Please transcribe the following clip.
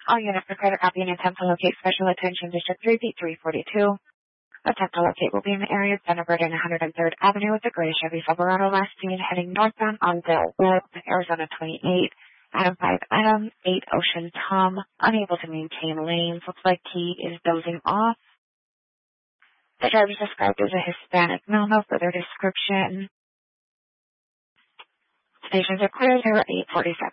All units prepare to copy and attempt to locate. Special attention District 3B342. Attempt to locate will be in the area of Thunderbird and 103rd Avenue with the gray Chevy Silverado last seen heading northbound on Del Road, Arizona 28. Adam 5, Adam 8, Ocean Tom, unable to maintain lanes. Looks like he is dozing off. The driver is described as a Hispanic male. No further description. Stations are clear. 0847.